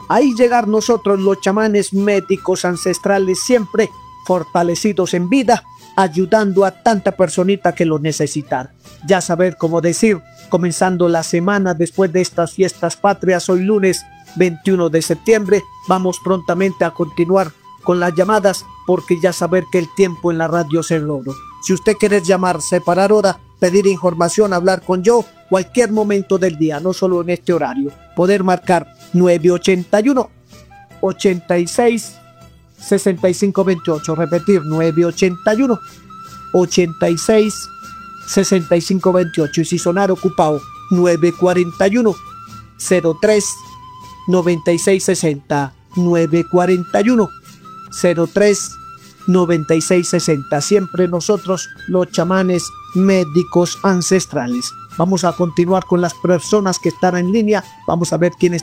Ahí llegar nosotros los chamanes médicos ancestrales siempre fortalecidos en vida, ayudando a tanta personita que lo necesitan. Ya saber cómo decir, comenzando la semana después de estas fiestas patrias, hoy lunes 21 de septiembre, vamos prontamente a continuar con las llamadas, porque ya saber que el tiempo en la radio es el oro. Si usted quiere llamar, separar hora, pedir información, hablar con yo, cualquier momento del día, no solo en este horario, poder marcar 981 86 65 28, repetir 981 86 65 28, y si sonar ocupado 941 03 96 60, 941 03 96 60. Siempre nosotros, los chamanes médicos ancestrales. Vamos a continuar con las personas que están en línea. Vamos a ver quién está